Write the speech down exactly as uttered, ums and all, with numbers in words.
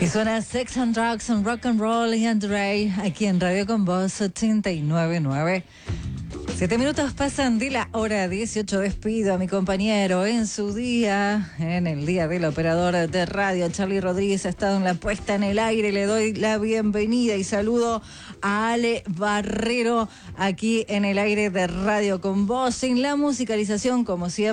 Y suena Sex and Drugs and Rock and Roll y Andre aquí en Radio Con Voz ochenta y nueve punto nueve. Siete minutos pasan de la hora dieciocho. Despido a mi compañero en su día, en el día del operador de radio. Charlie Rodríguez ha estado en la puesta en el aire. Le doy la bienvenida y saludo a Ale Barrero aquí en el aire de Radio Con Voz. En la musicalización, como siempre.